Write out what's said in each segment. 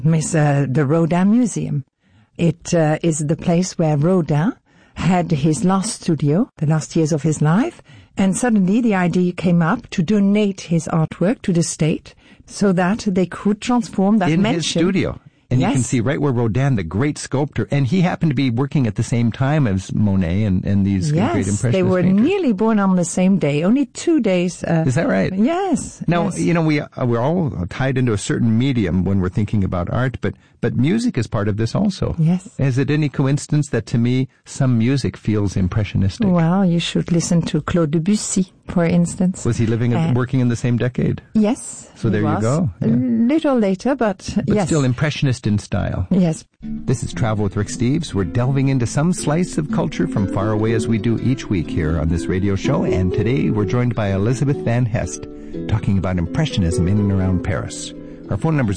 the Rodin Museum. It is the place where Rodin had his last studio, the last years of his life, and suddenly the idea came up to donate his artwork to the state so that they could transform that in mansion. His studio. And yes. You can see right where Rodin, the great sculptor, and he happened to be working at the same time as Monet and these great Impressionist Yes, they were painters. nearly born on the same day, only 2 days. Is that right? Yes. Now, yes. you know, we're all tied into a certain medium when we're thinking about art, but music is part of this also. Yes. Is it any coincidence that to me some music feels impressionistic? Well, you should listen to Claude Debussy, for instance. Was he working in the same decade? Yes. So there you go. A Yeah. little later, but yes. Still impressionist in style. Yes. This is Travel with Rick Steves. We're delving into some slice of culture from far away as we do each week here on this radio show. And today we're joined by Elizabeth Van Hest, talking about Impressionism in and around Paris. Our phone number is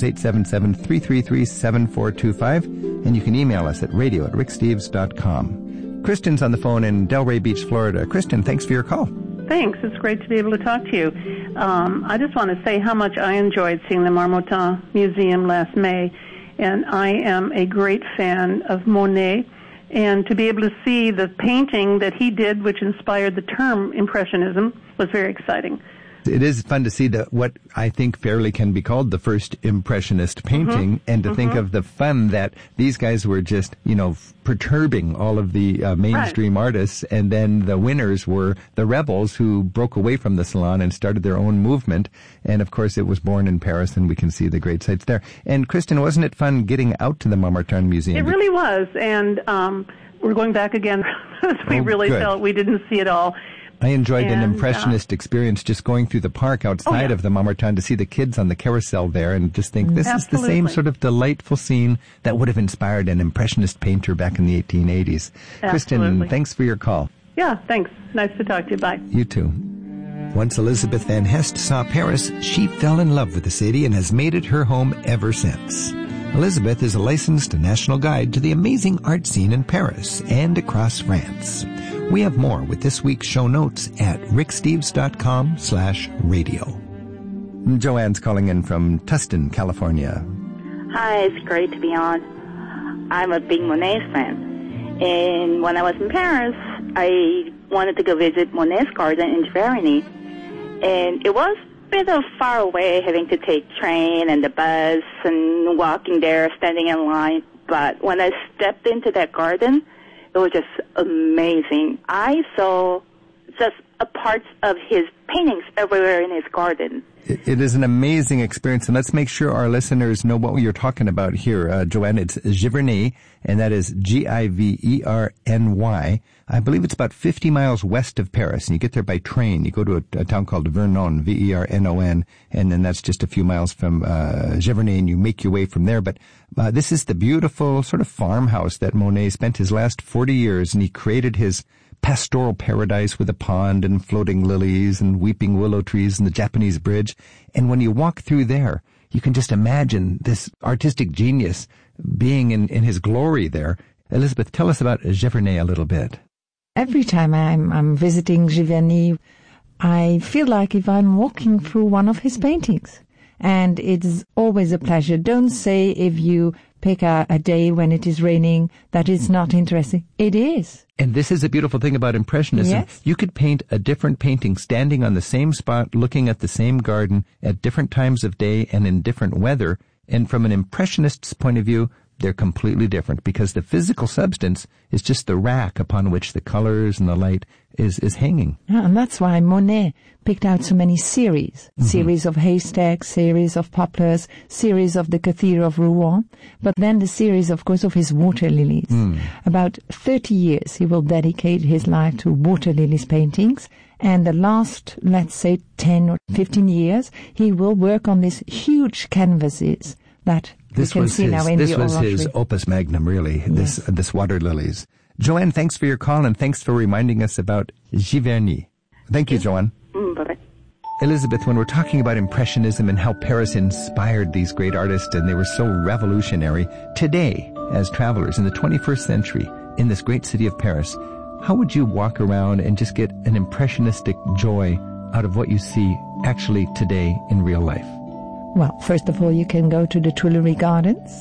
877-333-7425, and you can email us at radio@ricksteves.com. Kristen's on the phone in Delray Beach, Florida. Kristen, thanks for your call. Thanks. It's great to be able to talk to you. I just want to say how much I enjoyed seeing the Marmottan Museum last May, and I am a great fan of Monet. And to be able to see the painting that he did, which inspired the term Impressionism, was very exciting. It is fun to see what I think fairly can be called the first Impressionist painting, and to think of the fun that these guys were just, perturbing all of the mainstream artists, and then the winners were the rebels who broke away from the salon and started their own movement. And of course, it was born in Paris, and we can see the great sights there. And Kristen, wasn't it fun getting out to the Marmottan Museum? It really was, and we're going back again because we really good. felt we didn't see it all. I enjoyed an impressionist experience just going through the park outside of the Marmottan to see the kids on the carousel there and just think this is the same sort of delightful scene that would have inspired an impressionist painter back in the 1880s. Absolutely. Kristen, thanks for your call. Yeah, thanks. Nice to talk to you. Bye. You too. Once Elizabeth Van Hest saw Paris, she fell in love with the city and has made it her home ever since. Elizabeth is a licensed national guide to the amazing art scene in Paris and across France. We have more with this week's show notes at ricksteves.com/radio. Joanne's calling in from Tustin, California. Hi, it's great to be on. I'm a big Monet fan. And when I was in Paris, I wanted to go visit Monet's garden in Giverny. And it was a bit of far away, having to take train and the bus and walking there, standing in line. But when I stepped into that garden, it was just amazing. I saw just a parts of his paintings everywhere in his garden. It is an amazing experience, and let's make sure our listeners know what you're talking about here. Joanne, it's Giverny, and that is Giverny. I believe it's about 50 miles west of Paris, and you get there by train. You go to a town called Vernon, Vernon, and then that's just a few miles from Giverny, and you make your way from there. But this is the beautiful sort of farmhouse that Monet spent his last 40 years, and he created his pastoral paradise with a pond and floating lilies and weeping willow trees and the Japanese bridge. And when you walk through there, you can just imagine this artistic genius being in his glory there. Elizabeth, tell us about Giverny a little bit. Every time I'm visiting Giverny, I feel like if I'm walking through one of his paintings. And it's always a pleasure. Don't say if you pick a day when it is raining that it's not interesting. It is. And this is a beautiful thing about Impressionism. Yes. You could paint a different painting standing on the same spot, looking at the same garden at different times of day and in different weather. And from an Impressionist's point of view, they're completely different because the physical substance is just the rack upon which the colors and the light is hanging. Yeah, and that's why Monet picked out so many series. Series of haystacks, series of poplars, series of the Cathedral of Rouen, but then the series, of course, of his water lilies. About 30 years he will dedicate his life to water lilies paintings, and the last, let's say, 10 or 15 years, he will work on these huge canvases that This was his opus magnum, really, Yes. this water lilies. Joanne, thanks for your call, and thanks for reminding us about Giverny. Thank you, Joanne. Bye-bye. Elizabeth, when we're talking about Impressionism and how Paris inspired these great artists and they were so revolutionary, today, as travelers in the 21st century, in this great city of Paris, how would you walk around and just get an impressionistic joy out of what you see actually today in real life? Well, first of all, you can go to the Tuileries Gardens